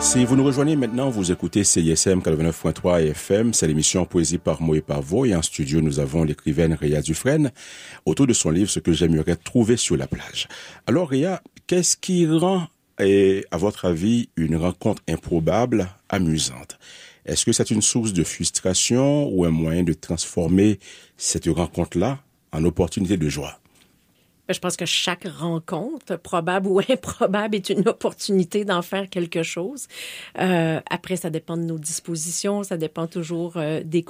Si vous nous rejoignez maintenant, vous écoutez CISM 89.3 FM. C'est l'émission Poésie par mots et par voix. Et en studio, nous avons l'écrivaine Réa Dufresne autour de son livre « Ce que j'aimerais trouver sur la plage ». Alors Réa, qu'est-ce qui rend, à votre avis, une rencontre improbable amusante? Est-ce que c'est une source de frustration ou un moyen de transformer cette rencontre-là en opportunité de joie? Je pense que chaque rencontre, probable ou improbable, est une opportunité d'en faire quelque chose. Après, ça dépend de nos dispositions, ça dépend toujours des